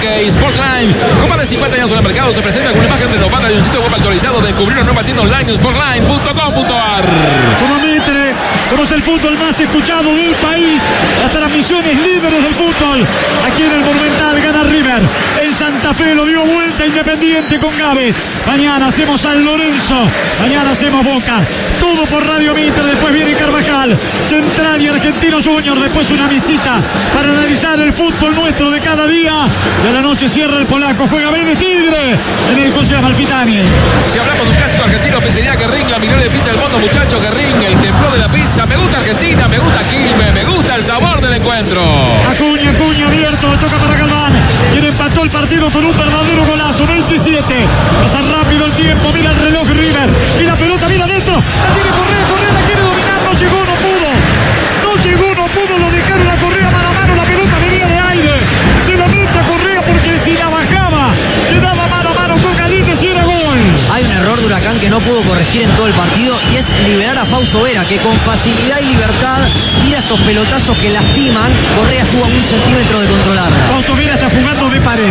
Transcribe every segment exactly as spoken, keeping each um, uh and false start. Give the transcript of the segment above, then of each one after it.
que Sportline, con más de cincuenta años en el mercado, se presenta con una imagen renovada de un sitio web actualizado. Descubrir una nueva tienda online, sportline punto com punto a r. Somos Mitre, somos el fútbol más escuchado del país. Las transmisiones líderes del fútbol. Aquí en el Monumental gana River. En Santa Fe lo dio vuelta Independiente con Gávez. Mañana hacemos San Lorenzo. Mañana hacemos Boca. Todo por Radio Mitre. Después viene Carvajal, Central y Argentino Junior. Después una visita para analizar el fútbol nuestro de cada día. Y a la noche cierra el polaco. Juega Vélez Tigre en el José Amalfitani. Si hablamos de un clásico argentino, pizzería Guerrín, la mejor de pizza del mundo, muchachos. Guerrín, el templo de la pizza. Me gusta Argentina, me gusta Quilmes, me gusta el sabor del encuentro. Acuña, Acuña abierto, toca para Galván, quien empató el partido con un verdadero golazo. veintisiete, pasa rápido el tiempo, mira el reloj River, mira la pelota, mira adentro, la tiene Correa, Correa la quiere dominar, no llegó, no pudo, no llegó, no pudo, lo dejaron a Correa mano a mano, la pelota venía de aire, se la mete a Correa porque si la bajaba, quedaba mano a mano con Galíndez y era gol. Hay un error de Huracán que no pudo corregir en todo el partido y es liberar a Fausto Vera, que con facilidad y libertad tira esos pelotazos que lastiman. Correa estuvo a un centímetro de controlarla. Fausto Vera está jugando de paredes.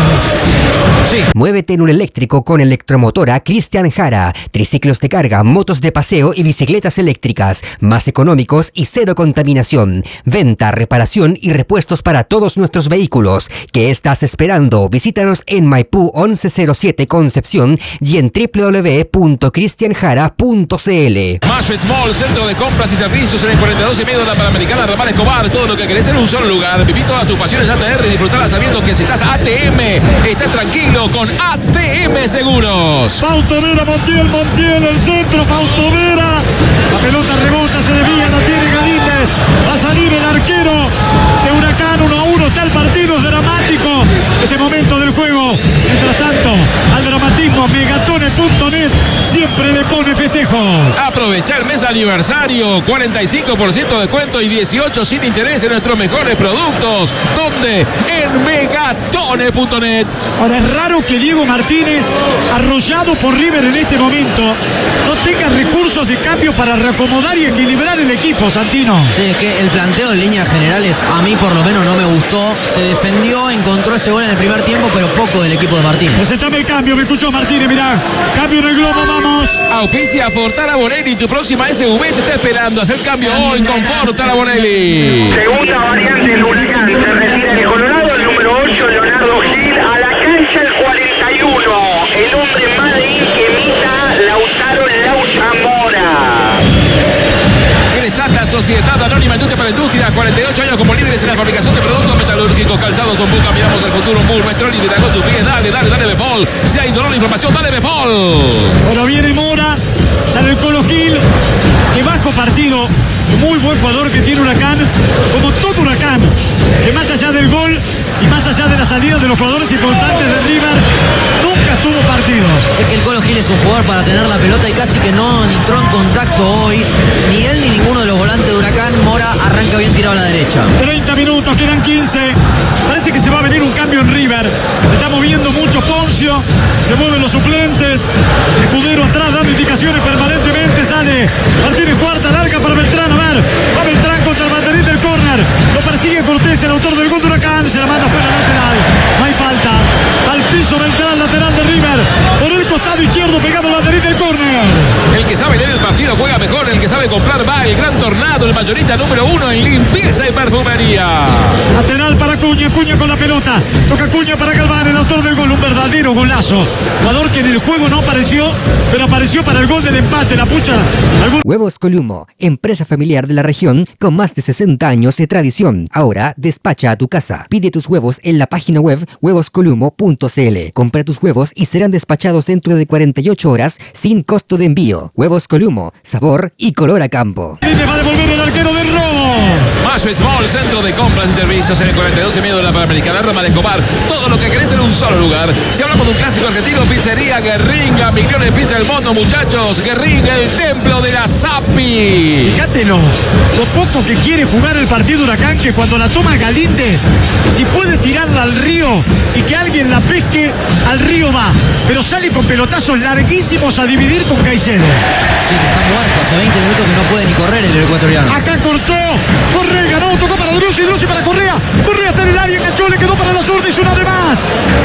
Sí. Muévete en un eléctrico con Electromotora Cristian Jara. Triciclos de carga, motos de paseo y bicicletas eléctricas. Más económicos y cero contaminación. Venta, reparación y repuestos para todos nuestros vehículos. ¿Qué estás esperando? Visítanos en Maipú once cero siete Concepción y en w w w punto cristian jara punto c l. Mashwitz Mall, centro de compras y servicios en el cuarenta y dos y medio de la Panamericana Ramal Escobar. Todo lo que querés en un solo lugar. Viví todas tus pasiones A T R y disfrutarlas sabiendo que si estás A T M, estás tranquilo con A T M Seguros. Fausto Vera, Montiel, Montiel, el centro, Fausto Vera. La pelota rebota, se desvía, la tiene Galíndez. Va a salir el arquero de Huracán, uno a uno. Está el partido, es dramático este momento del juego. Mientras tanto, al dramatismo, megatone punto net siempre le pone festejo. Aprovecha el mes aniversario, cuarenta y cinco por ciento de descuento y dieciocho sin interés en nuestros mejores productos. ¿Dónde? En megatone punto net. Ahora es raro que Diego Martínez, arrollado por River en este momento, no tenga recursos de cambio para reacomodar y equilibrar el equipo, Santino. Sí, es que el planteo en líneas generales a mí por lo menos no me gustó. Se defendió, encontró ese gol en el primer tiempo, pero poco del equipo de Martínez. Presentame el cambio, me escuchó Martínez, mirá. Cambio en el globo, vamos. Auspicia Fortara Bonelli, tu próxima S U V te está esperando. Haz el cambio hoy con Fortara Bonelli. Segunda variante del Huracán, se retira el Colorado, el número ocho, Leonardo Gil, a la cancha el cuarenta y uno, el hombre Madrid que imita Lautaro Lautamora. Cresata, Sociedad Anónima Industria para Industria, cuarenta y ocho años como líderes en la fabricación de productos metalúrgicos, calzados, Ombú, cambiamos el futuro, Ombú, nuestro líder, con tus pies, dale, dale, dale, Befol. Si hay dolor de inflamación, dale, Befol. Ahora viene Mora, sale el Colo Gil, de bajo partido, muy buen jugador que tiene Huracán, como todo Huracán, que más allá del gol y más allá de la salida de los jugadores importantes de River, nunca estuvo partido. Es que el Colo Gil es un jugador para tener la pelota y casi que no entró en contacto hoy, ni él ni ninguno de los volantes de Huracán. Mora arranca bien tirado a la derecha. treinta minutos, quedan quince. Parece que se va a venir un cambio en River. Se está moviendo mucho Poncio, se mueven los suplentes. Escudero atrás dando indicaciones permanentemente. Sale Martínez, cuarta, larga para Beltrán. A ver, va Beltrán contra el banderín del córner. Lo persigue Cortés, el autor del gol de Huracán. Se la manda fuera lateral. No hay falta. Al piso Beltrán, lateral de River. Por el costado izquierdo, pegado al banderín del córner. El que sabe leer el partido juega mejor, el que sabe comprar va. El Gran Tornado, el mayorista número uno en limpieza y perfumería. Lateral para Cuña, Cuña con la pelota. Toca Cuña para Galván, el autor del gol. Un verdadero golazo. Jugador que en el juego no apareció, pero apareció para el gol del empate. La pucha. ¿Algún... Huevos Columo, empresa familiar de la región con más de sesenta años de tradición. Ahora despacha a tu casa. Pide tus huevos en la página web huevos columo punto c l. Compra tus huevos y serán despachados dentro de cuarenta y ocho horas sin costo de envío. Huevos Columo, sabor y color a campo. Y le va a devolver el arquero del robo. Mashwitz Mall, centro de compras y servicios en el cuarenta y dos y medio de la Panamericana Ramal Escobar. Todo lo que querés en un solo lugar. Si hablamos de un clásico argentino, pizzería Guerrín, a millones de pizza del mundo, muchachos. Guerrín, el templo de la Sapi. Fíjatelo, lo poco que quiere jugar el partido Huracán, que cuando la toma Galíndez, si puede tirarla al río y que alguien la pesque, al río va. Pero sale con pelotazos larguísimos a dividir con Caicedo. Sí, que está muerto, hace veinte minutos que no puede ni correr el ecuatoriano. Acá cortó, Correa ganó, tocó para Drussi, Drussi para Correa. Correa está en el área, enganchó, le quedó para la zurda, hizo una de más.